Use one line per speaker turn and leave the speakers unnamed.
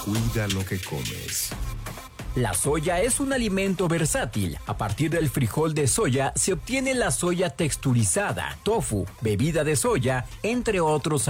Cuida lo que comes.
La soya es un alimento versátil. A partir del frijol de soya se obtiene la soya texturizada, tofu, bebida de soya, entre otros